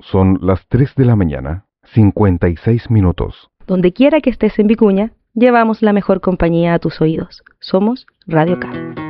Son las 3 de la mañana, 56 minutos. Donde quiera que estés en Vicuña, llevamos la mejor compañía a tus oídos. Somos Radio Car.